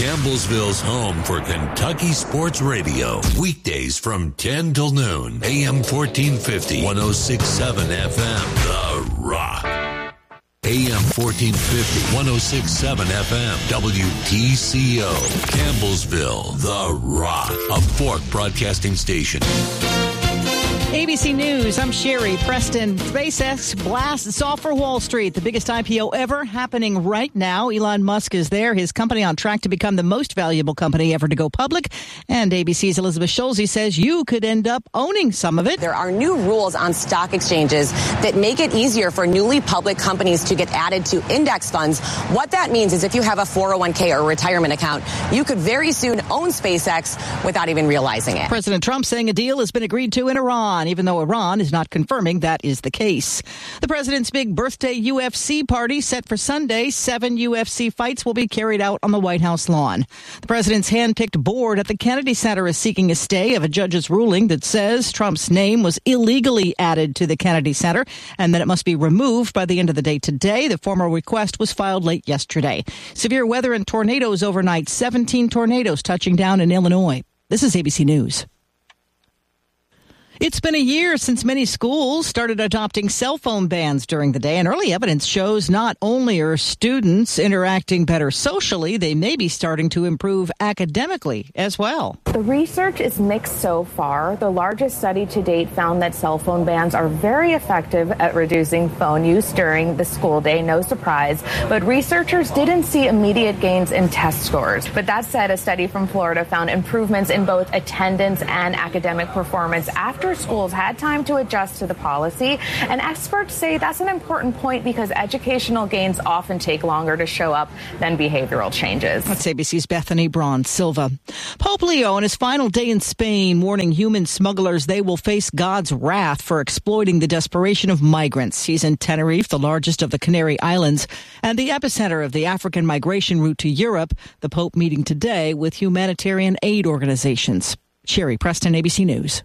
Campbellsville's home for Kentucky Sports Radio. Weekdays from 10 till noon. AM 1450, 106.7 FM. The Rock. AM 1450, 106.7 FM. WTCO. Campbellsville. The Rock. A Fork broadcasting station. ABC News, I'm Sherry Preston. SpaceX blasts off for Wall Street, the biggest IPO ever happening right now. Elon Musk is there, his company on track to become the most valuable company ever to go public. And ABC's Elizabeth Schulze says you could end up owning some of it. There are new rules on stock exchanges that make it easier for newly public companies to get added to index funds. What that means is if you have a 401k or retirement account, you could very soon own SpaceX without even realizing it. President Trump saying a deal has been agreed to in Iran, even though Iran is not confirming that is the case. The president's big birthday UFC party set for Sunday. 7 UFC fights will be carried out on the White House lawn. The president's hand-picked board at the Kennedy Center is seeking a stay of a judge's ruling that says Trump's name was illegally added to the Kennedy Center and that it must be removed by the end of the day today. The formal request was filed late yesterday. Severe weather and tornadoes overnight. 17 tornadoes touching down in Illinois. This is ABC News. It's been a year since many schools started adopting cell phone bans during the day, and early evidence shows not only are students interacting better socially, they may be starting to improve academically as well. The research is mixed so far. The largest study to date found that cell phone bans are very effective at reducing phone use during the school day, no surprise. But researchers didn't see immediate gains in test scores. But that said, a study from Florida found improvements in both attendance and academic performance after schools had time to adjust to the policy. And experts say that's an important point because educational gains often take longer to show up than behavioral changes. That's ABC's Bethany Braun Silva. Pope Leo on his final day in Spain warning human smugglers they will face God's wrath for exploiting the desperation of migrants. He's in Tenerife, the largest of the Canary Islands, and the epicenter of the African migration route to Europe. The Pope meeting today with humanitarian aid organizations. Sherry Preston, ABC News.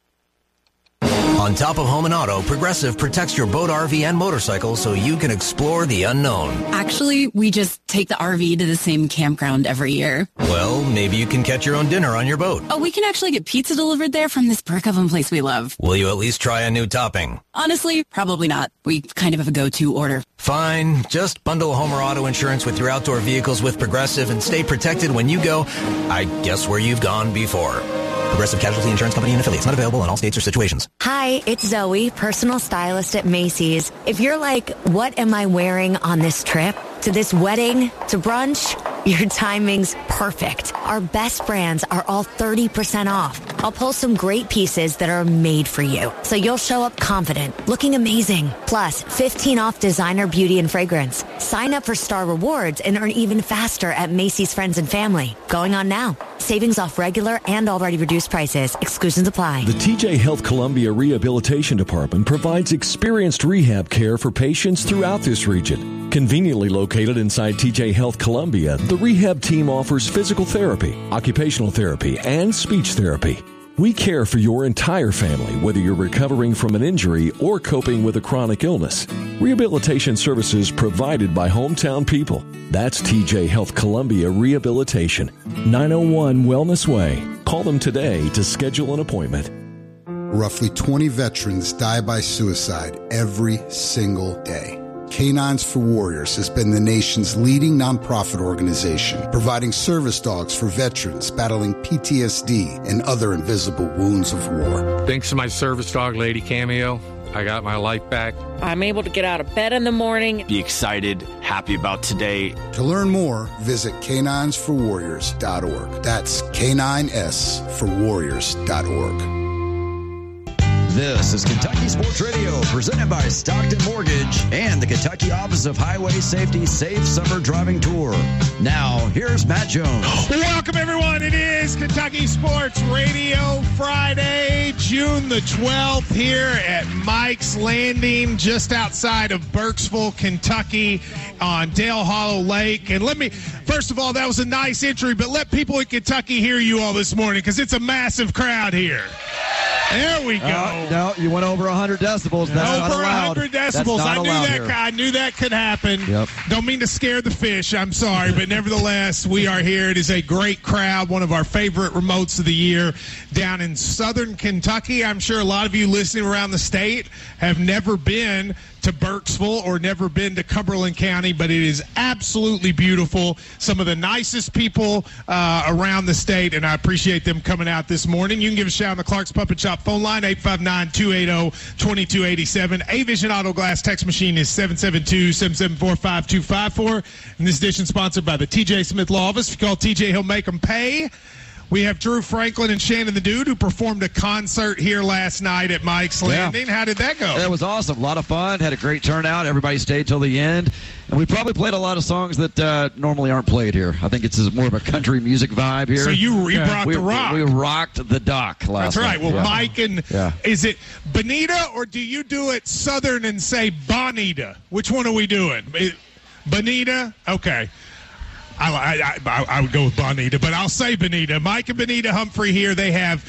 On top of home and auto, Progressive protects your boat, RV, and motorcycle so you can explore the unknown. Actually, we just take the RV to the same campground every year. Well, maybe you can catch your own dinner on your boat. Oh, we can actually get pizza delivered there from this brick oven place we love. Will you at least try a new topping? Honestly, probably not. We kind of have a go-to order. Fine. Just bundle home or auto insurance with your outdoor vehicles with Progressive and stay protected when you go, I guess, where you've gone before. Progressive Casualty Insurance Company and affiliates. Not available in all states or situations. Hi, it's Zoe, personal stylist at Macy's. If you're like, what am I wearing on this trip? To this wedding? To brunch? Your timing's perfect. Our best brands are all 30% off. I'll pull some great pieces that are made for you, so you'll show up confident, looking amazing. Plus, 15 off designer beauty and fragrance. Sign up for Star Rewards and earn even faster at Macy's Friends and Family. Going on now. Savings off regular and already reduced prices. Exclusions apply. The TJ Health Columbia Rehabilitation Department provides experienced rehab care for patients throughout this region. Conveniently located inside TJ Health Columbia, the rehab team offers physical therapy, occupational therapy, and speech therapy. We care for your entire family, whether you're recovering from an injury or coping with a chronic illness. Rehabilitation services provided by hometown people. That's TJ Health Columbia Rehabilitation, 901 Wellness Way. Call them today to schedule an appointment. Roughly 20 veterans die by suicide every single day. Canines for Warriors has been the nation's leading nonprofit organization, providing service dogs for veterans battling PTSD and other invisible wounds of war. Thanks to my service dog, Lady Cameo, I got my life back. I'm able to get out of bed in the morning. Be excited, happy about today. To learn more, visit caninesforwarriors.org. That's caninesforwarriors.org. This is Kentucky Sports Radio, presented by Stockton Mortgage and the Kentucky Office of Highway Safety Safe Summer Driving Tour. Now, here's Matt Jones. Welcome, everyone. It is Kentucky Sports Radio, Friday, June the 12th, here at Mike's Landing, just outside of Burkesville, Kentucky, on Dale Hollow Lake. And first of all, that was a nice entry, but let people in Kentucky hear you all this morning, because it's a massive crowd here. There we go. No, you went over 100 decibels. That's not allowed. Over 100 decibels. I knew that could happen. Yep. Don't mean to scare the fish. I'm sorry. But nevertheless, we are here. It is a great crowd. One of our favorite remotes of the year down in southern Kentucky. I'm sure a lot of you listening around the state have never been to Burkesville or never been to Cumberland County, but it is absolutely beautiful. Some of the nicest people around the state, and I appreciate them coming out this morning. You can give a shout on the Clark's Puppet Shop phone line, 859-280-2287. A-Vision Auto Glass text machine is 772-774-5254. And this edition sponsored by the TJ Smith Law Office. If you call TJ, he'll make them pay. We have Drew Franklin and Shannon the Dude, who performed a concert here last night at Mike's Landing. How did that go? It was awesome. A lot of fun. Had a great turnout. Everybody stayed till the end. And we probably played a lot of songs that normally aren't played here. I think it's more of a country music vibe here. So you brought the rock. We rocked the dock last night. That's right. Well, Mike and is it Bonita or do you do it Southern and say Bonita? Which one are we doing? Bonita? Okay. I would go with Bonita, but I'll say Bonita. Mike and Bonita Humphrey here. They have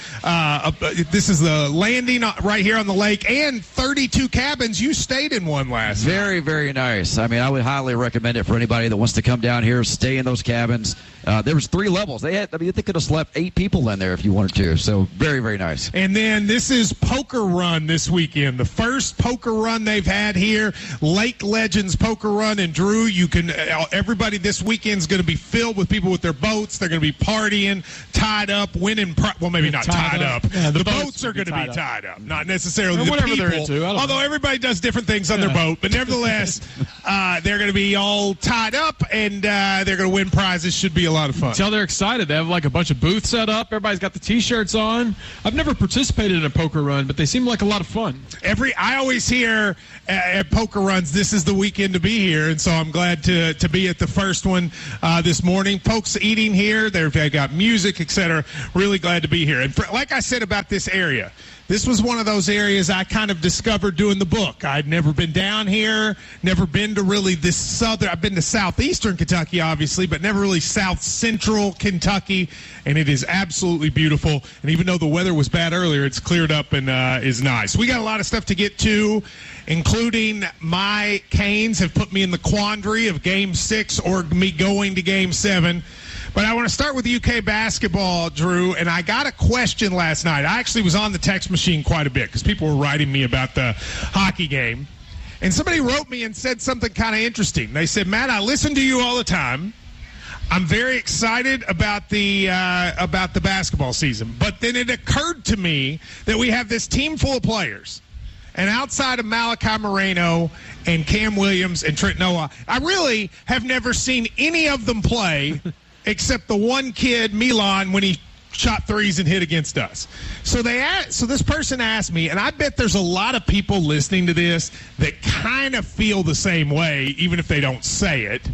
this is the landing right here on the lake and 32 cabins. You stayed in one last night. Very, very nice. I mean, I would highly recommend it for anybody that wants to come down here, stay in those cabins. There was 3 levels. They could have slept 8 people in there if you wanted to. So very, very nice. And then this is Poker Run this weekend. The first poker run they've had here, Lake Legends Poker Run. And Drew, you can everybody this weekend's going to be filled with people with their boats. They're going to be partying, tied up, winning. Well, maybe not tied up. Yeah, the boats are going to be tied up, not necessarily the people. They're into. Although everybody does different things on their boat, but nevertheless, they're going to be all tied up and they're going to win prizes. Should be a lot of fun. Tell they're excited. They have like a bunch of booths set up. Everybody's got the T-shirts on. I've never participated in a poker run, but they seem like a lot of fun. I always hear at poker runs, this is the weekend to be here, and so I'm glad to be at the first one this morning. Folks eating here, they've got music, etc. Really glad to be here. And like I said about this area, this was one of those areas I kind of discovered doing the book. I'd never been down here, never been to really this southern. I've been to southeastern Kentucky, obviously, but never really south central Kentucky, and it is absolutely beautiful. And even though the weather was bad earlier, it's cleared up and is nice. We got a lot of stuff to get to, including my Canes have put me in the quandary of Game 6 or me going to Game 7. But I want to start with UK basketball, Drew, and I got a question last night. I actually was on the text machine quite a bit because people were writing me about the hockey game. And somebody wrote me and said something kind of interesting. They said, Matt, I listen to you all the time. I'm very excited about the basketball season. But then it occurred to me that we have this team full of players. And outside of Malachi Moreno and Cam Williams and Trent Noah, I really have never seen any of them play except the one kid, Milan, when he shot threes and hit against us. So this person asked me, and I bet there's a lot of people listening to this that kind of feel the same way, even if they don't say it.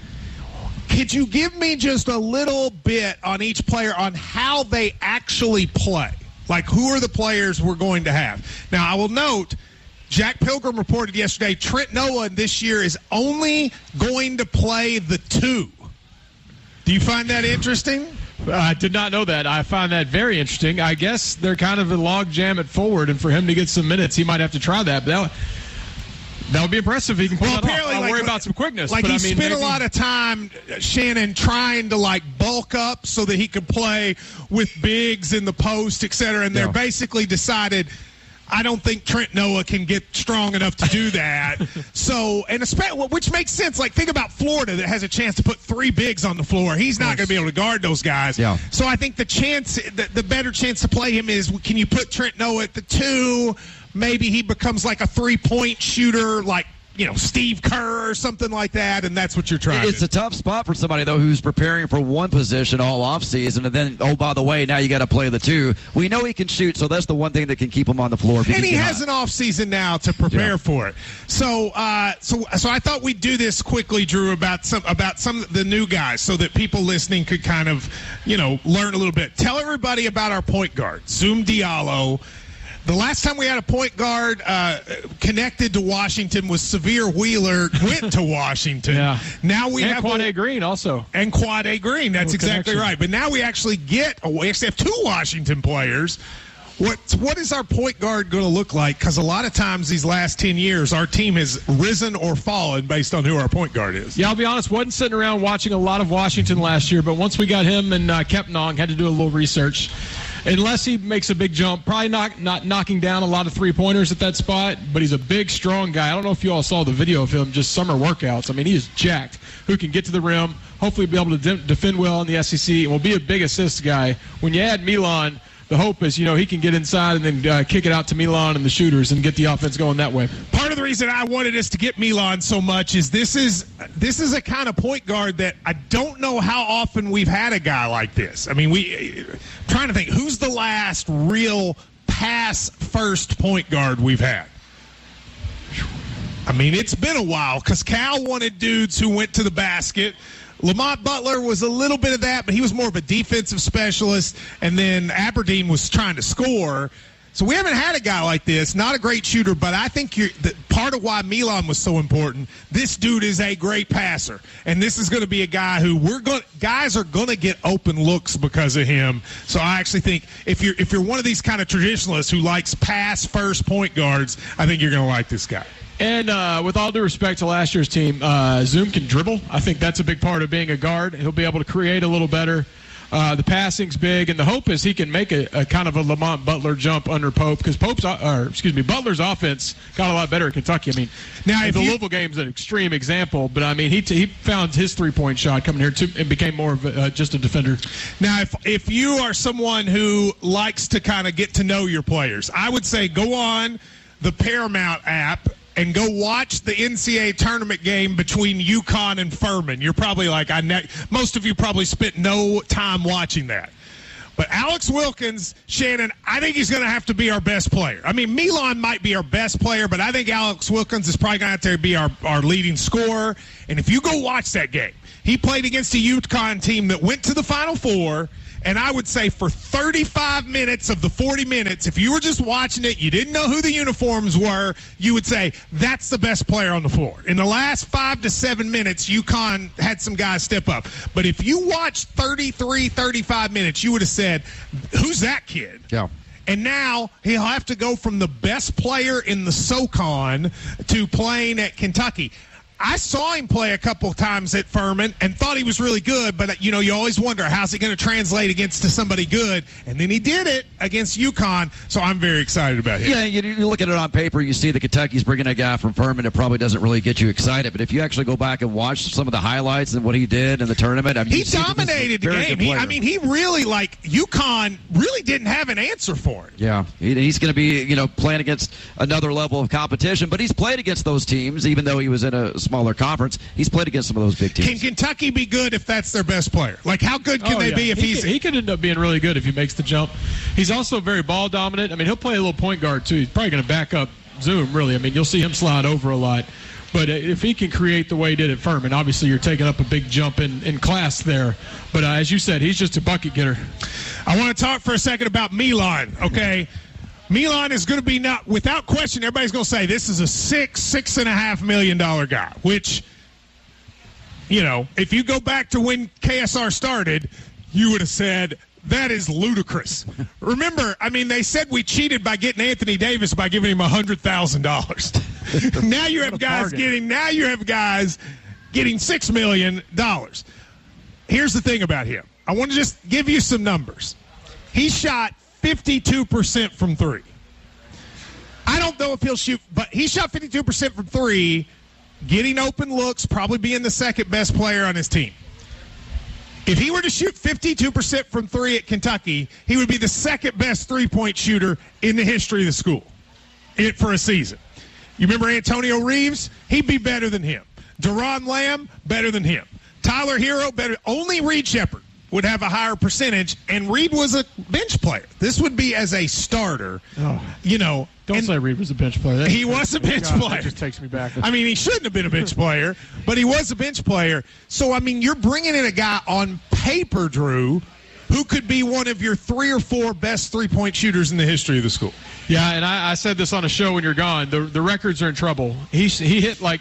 Could you give me just a little bit on each player on how they actually play? Like, who are the players we're going to have? Now, I will note, Jack Pilgrim reported yesterday, Trent Noah this year is only going to play the 2. Do you find that interesting? I did not know that. I find that very interesting. I guess they're kind of a log jam at forward, and for him to get some minutes, he might have to try that. But that would be impressive if he can pull it off. I worry about some quickness. Like, he spent a lot of time, Shannon, trying to, bulk up so that he could play with bigs in the post, et cetera, and they're basically decided, I don't think Trent Noah can get strong enough to do that. Which makes sense. Like, think about Florida that has a chance to put 3 bigs on the floor. He's not going to be able to guard those guys. Yeah. So I think the better chance to play him is, can you put Trent Noah at the 2? Maybe he becomes like a 3-point shooter, like, Steve Kerr or something like that, and that's what you're trying. It's a tough spot for somebody, though, who's preparing for one position all offseason, and then, by the way, now you got to play the 2. We know he can shoot, so that's the one thing that can keep him on the floor. And he has an offseason now to prepare for it. So I thought we'd do this quickly, Drew, about some of the new guys, so that people listening could kind of, learn a little bit. Tell everybody about our point guard, Zoom Diallo. The last time we had a point guard connected to Washington was Severe Wheeler, went to Washington. Yeah. Now we have Quade Green also. And Quade Green, that's exactly right. But now we actually have 2 Washington players. What is our point guard going to look like? Because a lot of times these last 10 years, our team has risen or fallen based on who our point guard is. Yeah, I'll be honest, wasn't sitting around watching a lot of Washington last year, but once we got him and Kepnong, had to do a little research. Unless he makes a big jump, probably not knocking down a lot of three-pointers at that spot, but he's a big, strong guy. I don't know if you all saw the video of him, just summer workouts. I mean, he is jacked, who can get to the rim, hopefully be able to defend well in the SEC, and will be a big assist guy. When you add Milan, the hope is, he can get inside and then kick it out to Milan and the shooters and get the offense going that way. Part of the reason I wanted us to get Milan so much is this is a kind of point guard that I don't know how often we've had a guy like this. I mean, trying to think, who's the last real pass-first point guard we've had? I mean, it's been a while because Cal wanted dudes who went to the basket. Lamont Butler was a little bit of that, but he was more of a defensive specialist, and then Aberdeen was trying to score. So we haven't had a guy like this, not a great shooter, but I think part of why Milan was so important, this dude is a great passer, and this is going to be a guy who guys are going to get open looks because of him. So I actually think if you're one of these kind of traditionalists who likes pass-first point guards, I think you're going to like this guy. And with all due respect to last year's team, Zoom can dribble. I think that's a big part of being a guard. He'll be able to create a little better. The passing's big, and the hope is he can make a kind of a Lamont Butler jump under Pope, because Butler's offense got a lot better at Kentucky. I mean, now the Louisville game's an extreme example, but I mean he found his three-point shot coming here and became more of just a defender. Now, if you are someone who likes to kind of get to know your players, I would say go on the Paramount app and go watch the NCAA tournament game between UConn and Furman. You're probably like, most of you probably spent no time watching that. But Alex Wilkins, Shannon, I think he's going to have to be our best player. I mean, Milan might be our best player, but I think Alex Wilkins is probably going to have to be our leading scorer. And if you go watch that game, he played against a UConn team that went to the Final Four. And I would say for 35 minutes of the 40 minutes, if you were just watching it, you didn't know who the uniforms were, you would say, that's the best player on the floor. In the last 5 to 7 minutes, UConn had some guys step up. But if you watched 33, 35 minutes, you would have said, who's that kid? Yeah. And now he'll have to go from the best player in the SoCon to playing at Kentucky. I saw him play a couple times at Furman and thought he was really good, but, you always wonder, how's it going to translate against somebody good? And then he did it against UConn, so I'm very excited about him. Yeah, you look at it on paper, you see that Kentucky's bringing a guy from Furman. It probably doesn't really get you excited, but if you actually go back and watch some of the highlights and what he did in the tournament, I mean, he dominated the game. He really, UConn really didn't have an answer for it. Yeah, he's going to be, playing against another level of competition, but he's played against those teams, even though he was in a smaller conference. He's played against some of those big teams. Can Kentucky be good if that's their best player? Like, how good can they be if he could end up being really good if he makes the jump. He's also very ball dominant. I mean, he'll play a little point guard too. He's probably going to back up Zoom, really. I mean, you'll see him slide over a lot. But if he can create the way he did at Furman, obviously you're taking up a big jump in class there. But as you said, he's just a bucket getter. I want to talk for a second about Milan, okay? Milan is going to be, not without question, everybody's going to say this is a $6.5 million guy, which, if you go back to when KSR started, you would have said that is ludicrous. Remember, I mean, they said we cheated by getting Anthony Davis by giving him $100,000. Now you have guys getting $6 million. Here's the thing about him. I want to just give you some numbers. He shot 52% from three. I don't know if he'll shoot, but he shot 52% from three, getting open looks, probably being the second best player on his team. If he were to shoot 52% from three at Kentucky, he would be the second best three-point shooter in the history of the school for a season. You remember Antonio Reeves? He'd be better than him. Deron Lamb, better than him. Tyler Hero, better. Only Reed Sheppard would have a higher percentage, and Reed was a bench player. This would be as a starter, Don't say Reed was a bench player. He was a bench player. That just takes me back. I mean, he shouldn't have been a bench player, but he was a bench player. So, I mean, you're bringing in a guy on paper, Drew, who could be one of your 3 or 4 best three-point shooters in the history of the school. Yeah, and I said this on a show when you're gone. The records are in trouble. He hit like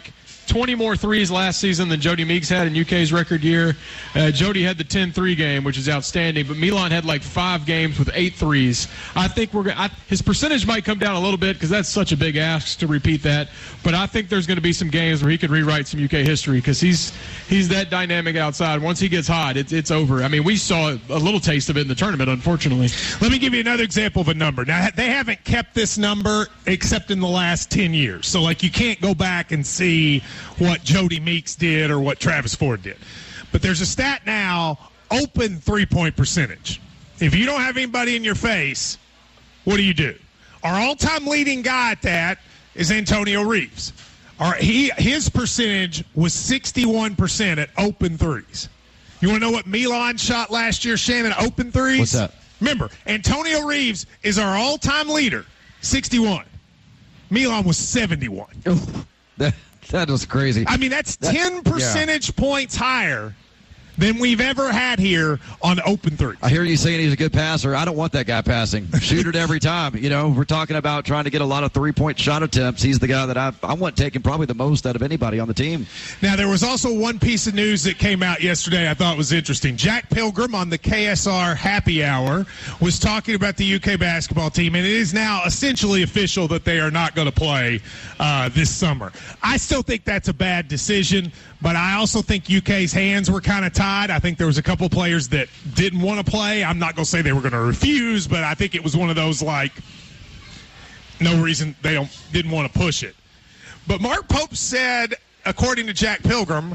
20 more threes last season than Jody Meeks had in UK's record year. Jody had the 10-3 game, which is outstanding, but Milan had like 5 games with 8 threes. I think his percentage might come down a little bit because that's such a big ask to repeat that, but I think there's going to be some games where he could rewrite some UK history because he's that dynamic outside. Once he gets hot, it's over. I mean, we saw a little taste of it in the tournament, unfortunately. Let me give you another example of a number. Now, they haven't kept this number except in the last 10 years. So, like, you can't go back and see what Jody Meeks did or what Travis Ford did. But there's a stat now, open three-point percentage. If you don't have anybody in your face, what do? Our all-time leading guy at that is Antonio Reeves. His percentage was 61% at open threes. You want to know what Milan shot last year, Shannon, open threes? What's that? Remember, Antonio Reeves is our all-time leader, 61. Milan was 71. That was crazy. I mean, that's 10 percentage points higher than we've ever had here on open threes. I hear you saying he's a good passer. I don't want that guy passing. Shoot it every time. You know, we're talking about trying to get a lot of three-point shot attempts. He's the guy that I want taking probably the most out of anybody on the team. Now, there was also one piece of news that came out yesterday I thought was interesting. Jack Pilgrim on the KSR Happy Hour was talking about the UK basketball team, and it is now essentially official that they are not going to play this summer. I still think that's a bad decision, but I also think UK's hands were kind of tied. I think there was a couple players that didn't want to play. I'm not going to say they were going to refuse, but I think it was one of those, like, no reason they didn't want to push it. But Mark Pope said, according to Jack Pilgrim,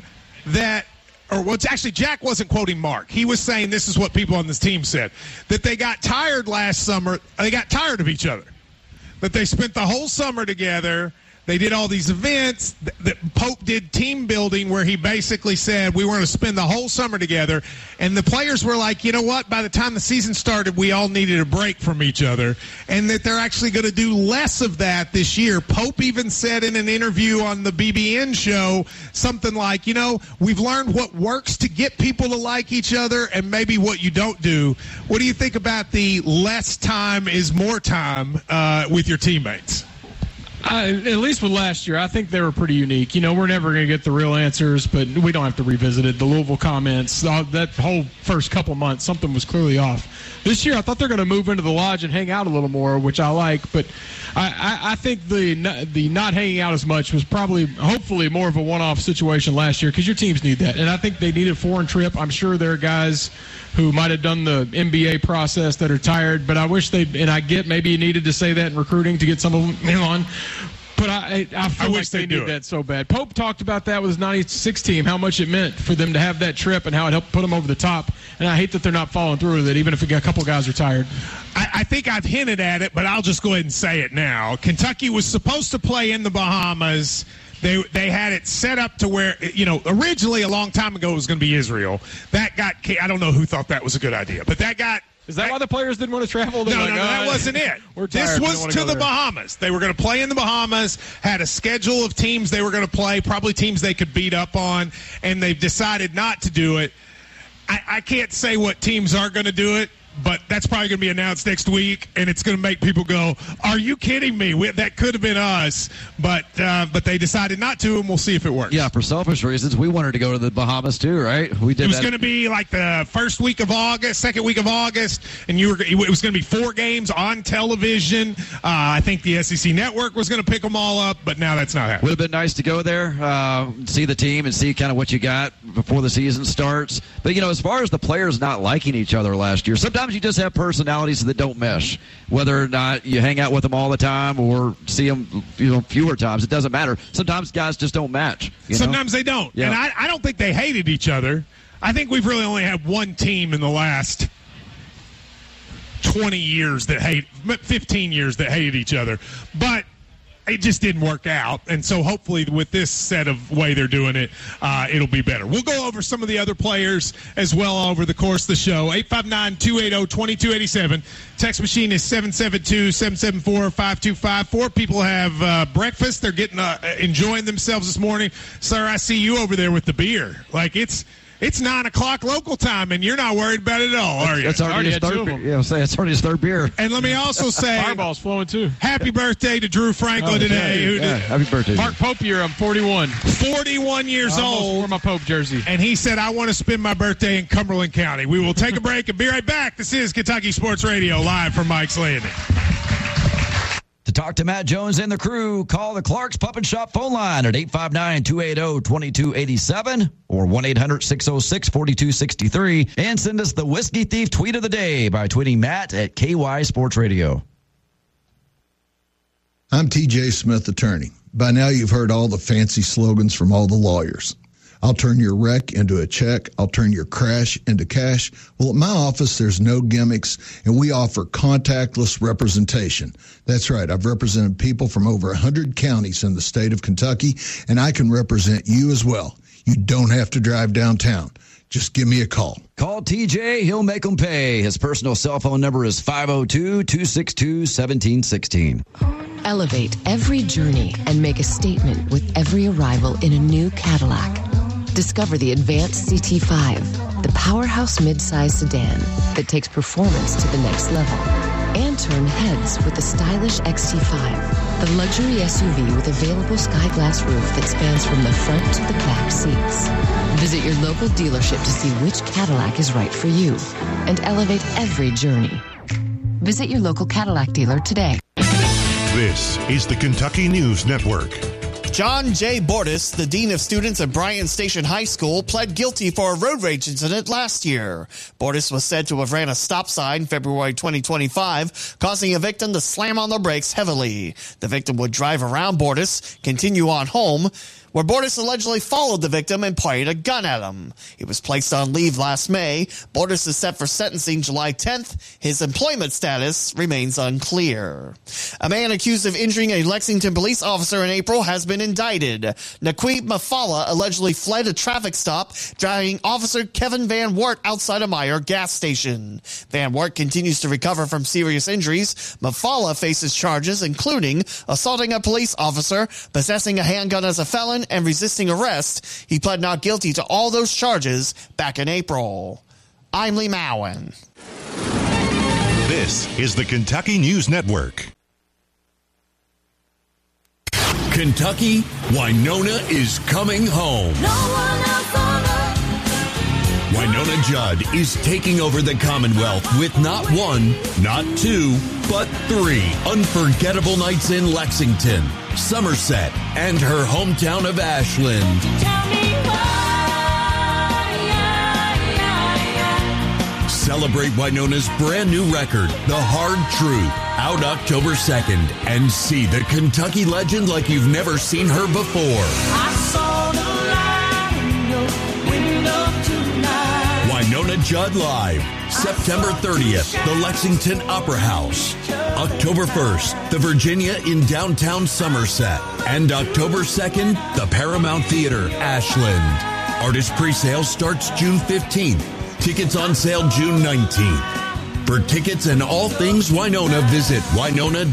Jack wasn't quoting Mark. He was saying this is what people on this team said, that they got tired last summer. They got tired of each other, that they spent the whole summer together. They did all these events. That Pope did team building where he basically said we were going to spend the whole summer together. And the players were like, you know what? By the time the season started, we all needed a break from each other. And that they're actually going to do less of that this year. Pope even said in an interview on the BBN show something like, you know, we've learned what works to get people to like each other and maybe what you don't do. What do you think about the less time is more time with your teammates? At least with last year, I think they were pretty unique. You know, we're never going to get the real answers, but we don't have to revisit it. The Louisville comments, that whole first couple months, something was clearly off. This year, I thought they're going to move into the lodge and hang out a little more, which I like. But I think the not hanging out as much was hopefully more of a one-off situation last year because your teams need that. And I think they need a foreign trip. I'm sure there are guys who might have done the NBA process that are tired, but I wish I get maybe you needed to say that in recruiting to get some of them on. But I feel like they need that so bad. Pope talked about that with his 96 team, how much it meant for them to have that trip and how it helped put them over the top. And I hate that they're not following through with it, even if a couple guys are tired. I think I've hinted at it, but I'll just go ahead and say it now. Kentucky was supposed to play in the Bahamas. They had it set up to where, you know, originally a long time ago it was going to be Israel. That got, I don't know who thought that was a good idea, but that got. Is that why the players didn't want to travel? No, that wasn't it. This was to the Bahamas. They were going to play in the Bahamas, had a schedule of teams they were going to play, probably teams they could beat up on, and they've decided not to do it. I can't say what teams are going to do it, but that's probably going to be announced next week, and it's going to make people go, are you kidding me? That could have been us, but they decided not to, and we'll see if it works. Yeah, for selfish reasons, we wanted to go to the Bahamas too, right? We did. It was going to be like the first week of August, second week of August, and it was going to be 4 games on television. I think the SEC Network was going to pick them all up, but now that's not happening. Would have been nice to go there, see the team, and see kind of what you got before the season starts. But, you know, as far as the players not liking each other last year, sometimes you just have personalities that don't mesh. Whether or not you hang out with them all the time or see them, you know, fewer times, it doesn't matter. Sometimes guys just don't match. Sometimes they don't. Yeah. And I don't think they hated each other. I think we've really only had one team in the last 20 years 15 years that hated each other. But it just didn't work out, and so hopefully with this set of way they're doing it, it'll be better. We'll go over some of the other players as well over the course of the show. 859-280-2287. Text machine is 772-774-5254. People have breakfast. They're getting enjoying themselves this morning. Sir, I see you over there with the beer. Like, it's It's 9 o'clock local time, and you're not worried about it at all, are you? That's already his third beer. Yeah, it's already his third beer. And let me also say, Fireball's flowing too. Happy birthday to Drew Franklin today. Happy birthday. Mark Pope year, I'm 41. 41 years old. Wore my Pope jersey. And he said, I want to spend my birthday in Cumberland County. We will take a break and be right back. This is Kentucky Sports Radio, live from Mike's Landing. To talk to Matt Jones and the crew, call the Clark's Pup and Shop phone line at 859-280-2287 or 1-800-606-4263 and send us the Whiskey Thief tweet of the day by tweeting Matt at KY Sports Radio. I'm TJ Smith, attorney. By now you've heard all the fancy slogans from all the lawyers. I'll turn your wreck into a check. I'll turn your crash into cash. Well, at my office, there's no gimmicks, and we offer contactless representation. That's right. I've represented people from over 100 counties in the state of Kentucky, and I can represent you as well. You don't have to drive downtown. Just give me a call. Call TJ. He'll make them pay. His personal cell phone number is 502-262-1716. Elevate every journey and make a statement with every arrival in a new Cadillac. Discover the Advanced CT5, the powerhouse midsize sedan that takes performance to the next level. And turn heads with the stylish XT5, the luxury SUV with available sky glass roof that spans from the front to the back seats. Visit your local dealership to see which Cadillac is right for you and elevate every journey. Visit your local Cadillac dealer today. This is the Kentucky News Network. John J. Bortis, the dean of students at Bryan Station High School, pled guilty for a road rage incident last year. Bortis was said to have ran a stop sign February 2025, causing a victim to slam on the brakes heavily. The victim would drive around Bortis, continue on home, where Bortis allegedly followed the victim and pointed a gun at him. He was placed on leave last May. Bortis is set for sentencing July 10th. His employment status remains unclear. A man accused of injuring a Lexington police officer in April has been indicted. Naqib Mafala allegedly fled a traffic stop, driving Officer Kevin Van Wart outside a Meijer gas station. Van Wart continues to recover from serious injuries. Mafala faces charges including assaulting a police officer, possessing a handgun as a felon, and resisting arrest. He pled not guilty to all those charges back in April. I'm Lee Mowen. This is the Kentucky News Network. Kentucky, Winona is coming home. Winona Judd is taking over the Commonwealth with not one, not two, but 3 unforgettable nights in Lexington, Somerset, and her hometown of Ashland. Celebrate Winona's brand new record, The Hard Truth, out October 2nd, and see the Kentucky legend like you've never seen her before. I saw the light in your window tonight. Winona Judd Live, September 30th, the Lexington Opera House. October 1st, the Virginia in downtown Somerset. And October 2nd, the Paramount Theater, Ashland. Artist presale starts June 15th. Tickets on sale June 19th. For tickets and all things Winona, visit Winona.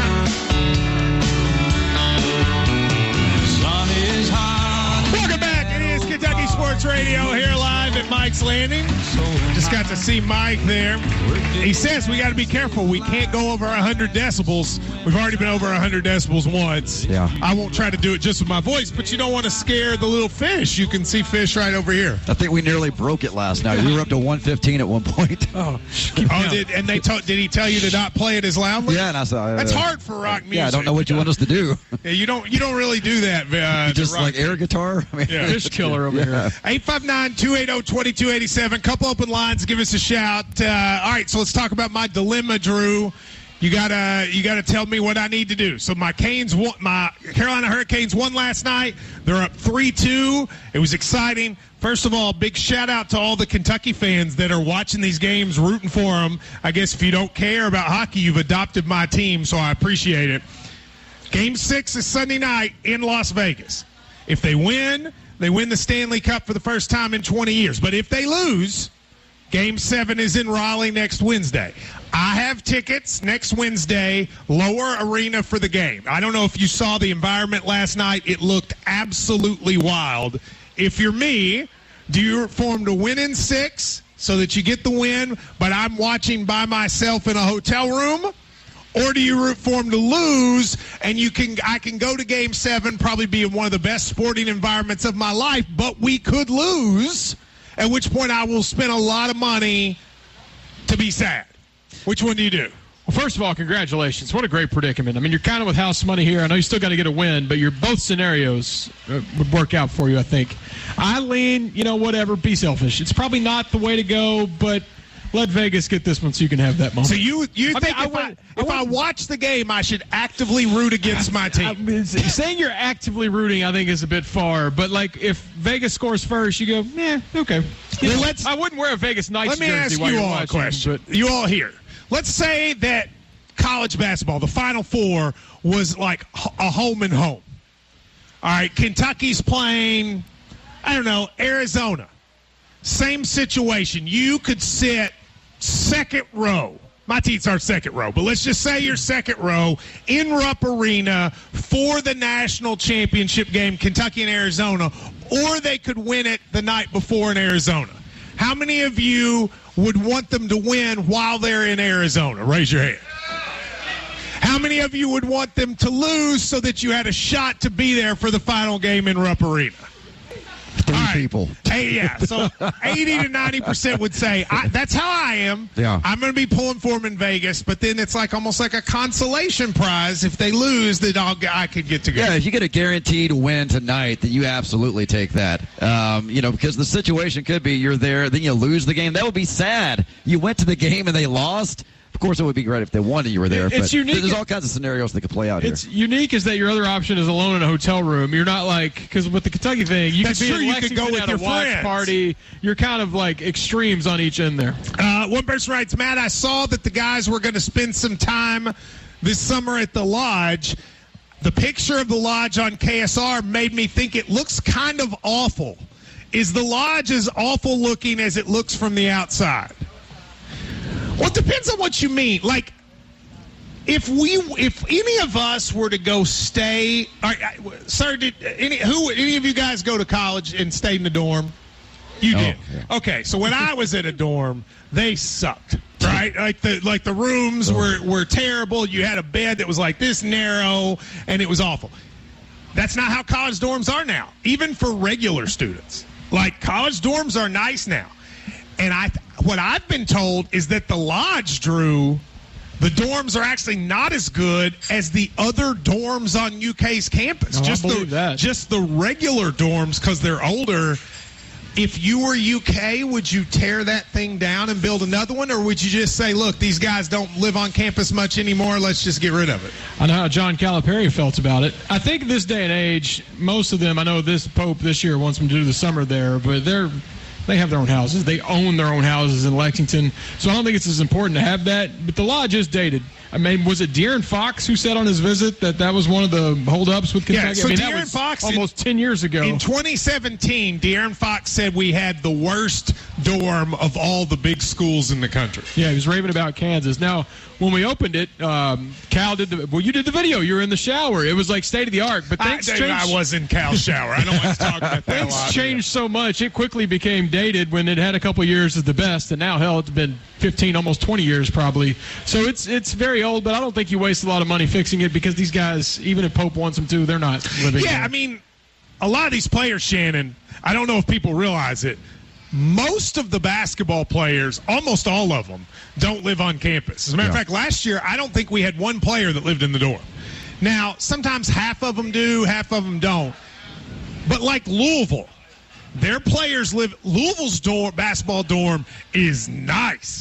Welcome back. It is Kentucky Sports Radio here live at Mike's Landing. Just got to see Mike there. He says we got to be careful. We can't go over 100 decibels. We've already been over 100 decibels once. Yeah. I won't try to do it just with my voice, but you don't want to scare the little fish. You can see fish right over here. I think we nearly broke it last night. We were up to 115 at one point. Did he tell you to not play it as loudly? Yeah, and I said that's hard for rock music. Yeah, I don't know what you want us to do. Yeah, you don't really do that. Just like air guitar. I mean, fish killer over here. 859-280-2287. Couple open lines. Give us a shout. All right, so let's talk about my dilemma, Drew. You gotta tell me what I need to do. So my Carolina Hurricanes won last night. They're up 3-2. It was exciting. First of all, big shout out to all the Kentucky fans that are watching these games, rooting for them. I guess if you don't care about hockey, you've adopted my team, so I appreciate it. Game 6 is Sunday night in Las Vegas. If they win the Stanley Cup for the first time in 20 years. But if they lose, Game 7 is in Raleigh next Wednesday. I have tickets next Wednesday, lower arena for the game. I don't know if you saw the environment last night. It looked absolutely wild. If you're me, Do you root for them to win in 6 so that you get the win, but I'm watching by myself in a hotel room? Or do you root for them to lose, and I can go to Game 7, probably be in one of the best sporting environments of my life, but we could lose, at which point I will spend a lot of money to be sad. Which one do you do? Well, first of all, congratulations. What a great predicament. I mean, you're kind of with house money here. I know you still got to get a win, but both scenarios would work out for you, I think. I lean, whatever, be selfish. It's probably not the way to go, but let Vegas get this one so you can have that moment. So you think if I watch the game, I should actively root against my team? Saying you're actively rooting, I think, is a bit far. But, if Vegas scores first, you go, okay. I wouldn't wear a Vegas Knights jersey. Let me ask you all a question. You all here. Let's say that college basketball, the Final Four, was like a home and home. All right, Kentucky's playing, Arizona. Same situation. You could sit second row. My teams are second row, but let's just say you're second row in Rupp Arena for the national championship game, Kentucky and Arizona, or they could win it the night before in Arizona. How many of you would want them to win while they're in Arizona? Raise your hand. How many of you would want them to lose so that you had a shot to be there for the final game in Rupp Arena? 3 people. Hey, yeah. So 80 to 90% would say, that's how I am. Yeah. I'm going to be pulling for them in Vegas, but then it's almost like a consolation prize. If they lose, then I could get to go. Yeah, if you get a guaranteed win tonight, then you absolutely take that. Because the situation could be you're there, then you lose the game. That would be sad. You went to the game and they lost. Of course, it would be great if they won and you were there. It's unique. There's all kinds of scenarios that could play out here. It's unique is that your other option is alone in a hotel room. You're not because with the Kentucky thing, you could be in Lexington at a watch party. You're kind of extremes on each end there. One person writes, Matt, I saw that the guys were going to spend some time this summer at the Lodge. The picture of the Lodge on KSR made me think it looks kind of awful. Is the Lodge as awful looking as it looks from the outside? Well, it depends on what you mean. If any of us were to go stay, sir, did any of you guys go to college and stayed in the dorm? You did. Yeah. Okay, so when I was at a dorm, they sucked. Right? The rooms were terrible. You had a bed that was this narrow, and it was awful. That's not how college dorms are now, even for regular students. College dorms are nice now. And what I've been told is that the Lodge, Drew, the dorms are actually not as good as the other dorms on UK's campus. I believe that. Just the regular dorms because they're older. If you were UK, would you tear that thing down and build another one? Or would you just say, look, these guys don't live on campus much anymore. Let's just get rid of it. I know how John Calipari felt about it. I think this day and age, most of them, I know this Pope this year wants them to do the summer there, but they have their own houses. They own their own houses in Lexington. So I don't think it's as important to have that. But the Lodge is dated. I mean, was it De'Aaron Fox who said on his visit that was one of the holdups with Kentucky? Yeah, so De'Aaron Fox almost 10 years ago. In 2017, De'Aaron Fox said we had the worst dorm of all the big schools in the country. Yeah, he was raving about Kansas. Now, when we opened it, Cal did you did the video. You were in the shower. It was state of the art. But things changed. I was in Cal's shower. I don't want to talk about that. Things changed so much. It quickly became dated when it had a couple years as the best, and now hell, it's been 15, almost 20 years probably. So it's very old, but I don't think you waste a lot of money fixing it because these guys, even if Pope wants them to, they're not living. Yeah, I mean, a lot of these players, Shannon, I don't know if people realize it, most of the basketball players, almost all of them, don't live on campus. As a matter of fact, last year, I don't think we had one player that lived in the dorm. Now, sometimes half of them do, half of them don't. But Louisville, their players live. Louisville's basketball dorm is nice.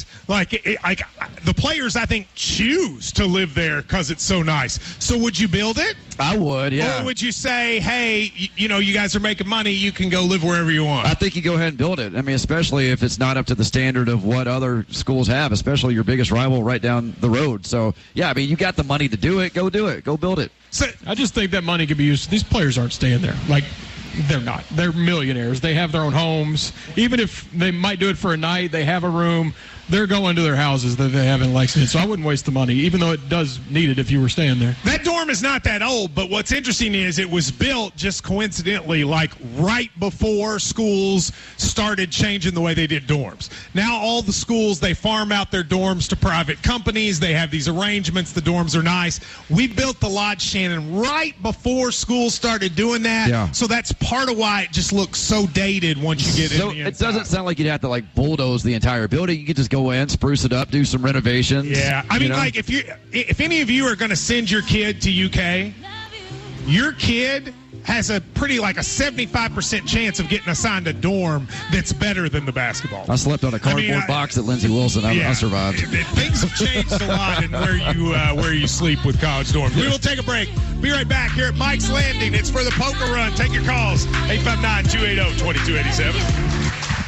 The players, I think, choose to live there because it's so nice. So would you build it? I would, yeah. Or would you say, hey, you guys are making money, you can go live wherever you want? I think you go ahead and build it. I mean, especially if it's not up to the standard of what other schools have, especially your biggest rival right down the road. So, yeah, I mean, you got the money to do it. Go do it. Go build it. So, I just think that money could be used. These players aren't staying there. They're not. They're millionaires. They have their own homes. Even if they might do it for a night, they have a room. they're going to their houses that they have in Lexington, so I wouldn't waste the money, even though it does need it if you were staying there. That dorm is not that old, but what's interesting is it was built just coincidentally like right before schools started changing the way they did dorms. Now all the schools, they farm out their dorms to private companies. They have these arrangements. The dorms are nice. We built the Lodge Shannon right before schools started doing that. Yeah. So that's part of why it just looks so dated once you get in the inside. It doesn't sound like you'd have to like bulldoze the entire building. You could just go in, spruce it up, do some renovations. Yeah. I mean, like if any of you are going to send your kid to UK, your kid has a pretty like a 75% chance of getting assigned a dorm that's better than the basketball. I slept on a cardboard box at Lindsey Wilson. I survived. Things have changed a lot in where you sleep with college dorms. We will take a break. Be right back here at Mike's Landing. It's for the Poker Run. Take your calls. 859-280-2287.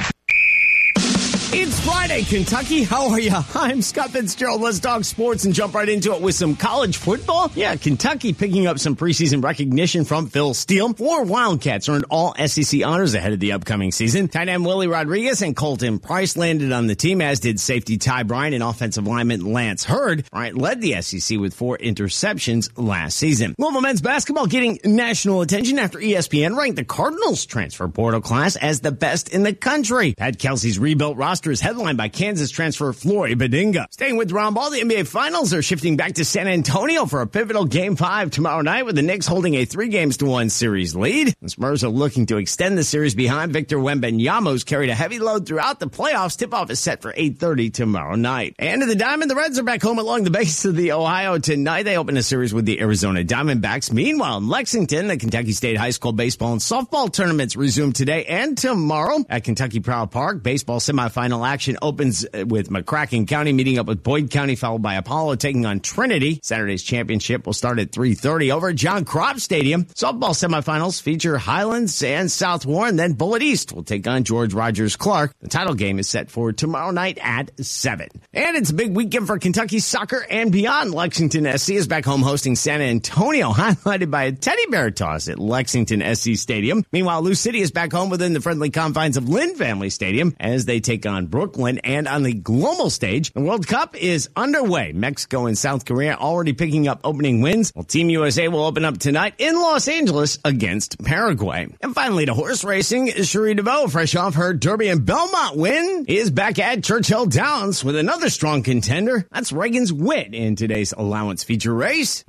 It's Friday, Kentucky. How are you? I'm Scott Fitzgerald. Let's talk sports and jump right into it with some college football. Yeah, Kentucky picking up some preseason recognition from Phil Steele. 4 Wildcats earned all SEC honors ahead of the upcoming season. Tight end Willie Rodriguez and Colton Price landed on the team, as did safety Ty Bryant and offensive lineman Lance Hurd. Bryant led the SEC with 4 interceptions last season. Louisville men's basketball getting national attention after ESPN ranked the Cardinals transfer portal class as the best in the country. Pat Kelsey's rebuilt roster is headlined by Kansas transfer Flory Badinga. Staying with round ball, the NBA Finals are shifting back to San Antonio for a pivotal Game 5 tomorrow night, with the Knicks holding a 3-1 series lead. The Spurs are looking to extend the series behind Victor Wembanyama, who's carried a heavy load throughout the playoffs. Tip-off is set for 8:30 tomorrow night. And in the Diamond, the Reds are back home along the base of the Ohio tonight. They open a series with the Arizona Diamondbacks. Meanwhile, in Lexington, the Kentucky State High School baseball and softball tournaments resume today and tomorrow. At Kentucky Proud Park, baseball semifinal action opens with McCracken County meeting up with Boyd County, followed by Apollo taking on Trinity. Saturday's championship will start at 3:30 over at John Kropp Stadium. Softball semifinals feature Highlands and South Warren. Then Bullitt East will take on George Rogers Clark. The title game is set for tomorrow night at 7. And it's a big weekend for Kentucky soccer and beyond. Lexington SC is back home hosting San Antonio, highlighted by a teddy bear toss at Lexington SC Stadium. Meanwhile, Lou City is back home within the friendly confines of Lynn Family Stadium as they take on Brooklyn. And on the global stage, the World Cup is underway. Mexico and South Korea already picking up opening wins, while Team USA will open up tonight in Los Angeles against Paraguay. And finally, to horse racing, Cherie DeVaux, fresh off her Derby and Belmont win, is back at Churchill Downs with another strong contender. That's Reagan's Wit in today's allowance feature race.